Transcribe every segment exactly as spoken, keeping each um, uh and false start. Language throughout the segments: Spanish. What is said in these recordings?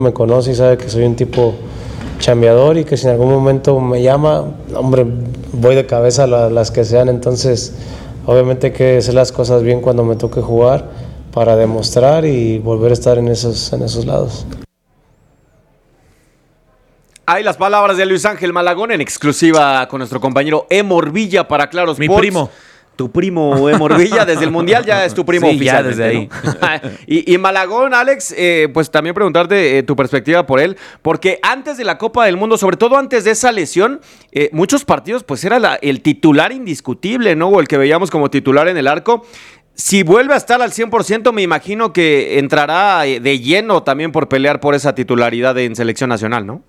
Me conoce y sabe que soy un tipo chambeador y que si en algún momento me llama, hombre, voy de cabeza a las que sean. Entonces, obviamente hay que hacer las cosas bien cuando me toque jugar para demostrar y volver a estar en esos, en esos lados. Hay las palabras de Luis Ángel Malagón en exclusiva con nuestro compañero Emor Villa para Claro Sports. Mi primo. Tu primo Emor Villa, desde el Mundial ya es tu primo sí, oficial. Ya desde ahí. ¿No? y, y Malagón, Alex, eh, pues también preguntarte eh, tu perspectiva por él, porque antes de la Copa del Mundo, sobre todo antes de esa lesión, eh, muchos partidos pues era la, el titular indiscutible, ¿no? O el que veíamos como titular en el arco. Si vuelve a estar al cien por ciento, me imagino que entrará de lleno también por pelear por esa titularidad en selección nacional, ¿no?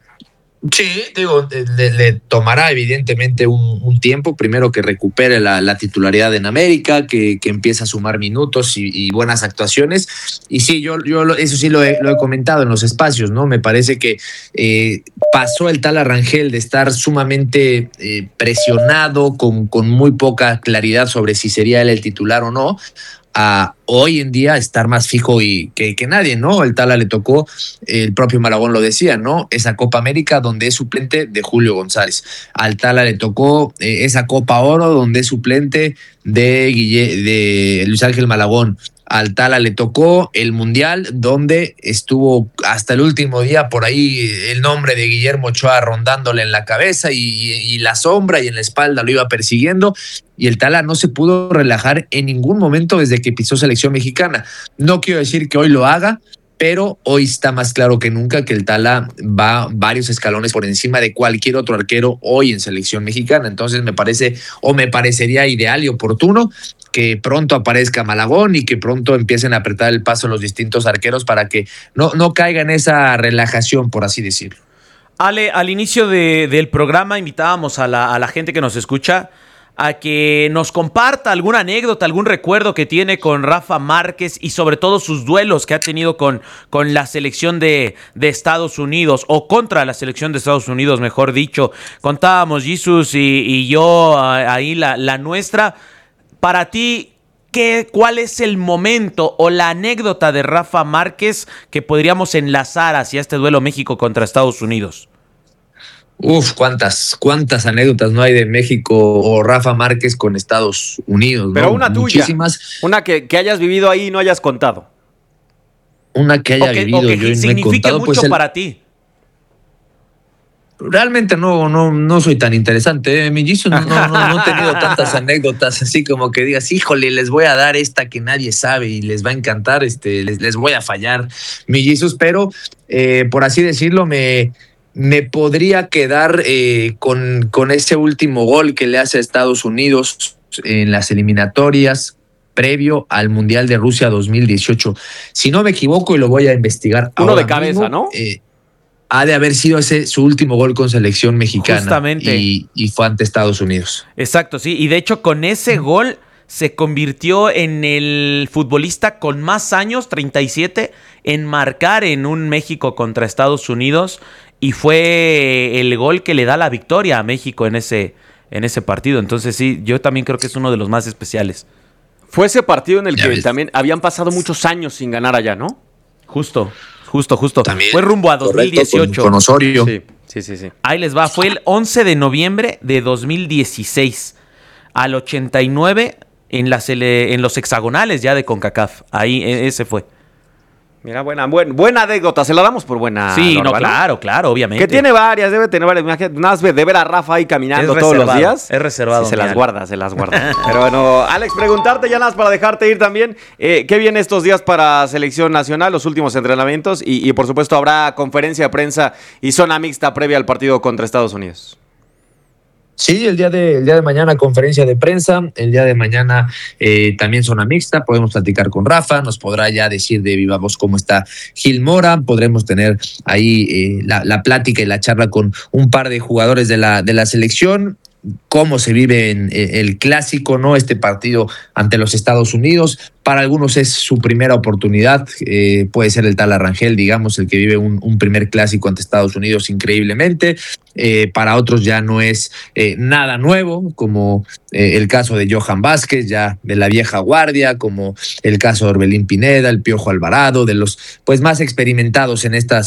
Sí, digo, le, le tomará evidentemente un, un tiempo, primero que recupere la, la titularidad en América, que, que empiece a sumar minutos y, y buenas actuaciones. Y sí, yo, yo eso sí lo he, lo he comentado en los espacios, ¿no? Me parece que eh, pasó el Tala Rangel de estar sumamente eh, presionado, con, con muy poca claridad sobre si sería él el titular o no, a hoy en día estar más fijo y que, que nadie, ¿no? El Tala le tocó, el propio Malagón lo decía, ¿no? Esa Copa América donde es suplente de Julio González. Al Tala le tocó eh, esa Copa Oro donde es suplente de, Guille, de Luis Ángel Malagón. Al Tala le tocó el Mundial donde estuvo hasta el último día por ahí el nombre de Guillermo Ochoa rondándole en la cabeza y, y, y la sombra y en la espalda lo iba persiguiendo, y el Tala no se pudo relajar en ningún momento desde que pisó selección mexicana. No quiero decir que hoy lo haga, pero hoy está más claro que nunca que el Tala va varios escalones por encima de cualquier otro arquero hoy en selección mexicana. Entonces me parece, o me parecería ideal y oportuno que pronto aparezca Malagón y que pronto empiecen a apretar el paso los distintos arqueros para que no, no caiga en esa relajación, por así decirlo. Ale, al inicio de, del programa invitábamos a la, a la gente que nos escucha a que nos comparta alguna anécdota, algún recuerdo que tiene con Rafa Márquez y sobre todo sus duelos que ha tenido con, con la selección de, de Estados Unidos, o contra la selección de Estados Unidos, mejor dicho. Contábamos Jesús y, y yo ahí la, la nuestra. Para ti, ¿qué, ¿cuál es el momento o la anécdota de Rafa Márquez que podríamos enlazar hacia este duelo México contra Estados Unidos? Uf, cuántas, cuántas anécdotas no hay de México o Rafa Márquez con Estados Unidos, ¿no? Pero una tuya, muchísimas. Una que, que hayas vivido ahí y no hayas contado. Una que haya o que, vivido o que yo y no he signifique contado, mucho pues el, para ti. Realmente no, no, no soy tan interesante, ¿eh? Mi Jesus, no, no, no, no he tenido tantas anécdotas así como que digas, híjole, les voy a dar esta que nadie sabe y les va a encantar, este, les, les voy a fallar, mi Jesus, pero eh, por así decirlo, me, me podría quedar eh, con, con ese último gol que le hace a Estados Unidos en las eliminatorias previo al Mundial de Rusia dos mil dieciocho. Si no me equivoco, y lo voy a investigar Uno ahora de cabeza, mismo, ¿no? Eh, ha de haber sido ese su último gol con selección mexicana. Justamente. Y, y fue ante Estados Unidos. Exacto, sí. Y de hecho, con ese gol se convirtió en el futbolista con más años, treinta y siete, en marcar en un México contra Estados Unidos. Y fue el gol que le da la victoria a México en ese, en ese partido. Entonces, sí, yo también creo que es uno de los más especiales. Fue ese partido en el Ya que ves. también habían pasado muchos años sin ganar allá, ¿no? Justo, justo, justo. También, fue rumbo a dos mil dieciocho. Correcto, con, con Osorio. Sí, sí, sí, sí. Ahí les va. Fue el once de noviembre de dos mil dieciséis. Al ochenta y nueve en, las, en los hexagonales ya de CONCACAF. Ahí, ese fue. Mira, buena, buena, buena anécdota. Se la damos por buena. Sí, Norma, no, claro, claro, obviamente. Que tiene varias, debe tener varias. Imagínate, nada más de ver a Rafa ahí caminando Es todos los reservado, días. es reservado, Sí, se mi las Ale. guarda, se las guarda. Pero bueno, Alex, preguntarte ya nada más para dejarte ir también. Eh, ¿Qué viene estos días para Selección Nacional? Los últimos entrenamientos. Y, y por supuesto habrá conferencia de prensa y zona mixta previa al partido contra Estados Unidos. Sí, el día de, el día de mañana conferencia de prensa, el día de mañana eh, también zona mixta, podemos platicar con Rafa, nos podrá ya decir de viva voz cómo está Gil Mora, podremos tener ahí eh, la, la plática y la charla con un par de jugadores de la, de la selección. cómo se vive en el clásico, ¿no? Este partido ante los Estados Unidos. Para algunos es su primera oportunidad, eh, puede ser el tal Arrangel, digamos, el que vive un, un primer clásico ante Estados Unidos increíblemente. Eh, para otros ya no es eh, nada nuevo, como eh, el caso de Johan Vázquez, ya de la vieja guardia, como el caso de Orbelín Pineda, el Piojo Alvarado, de los pues más experimentados en estas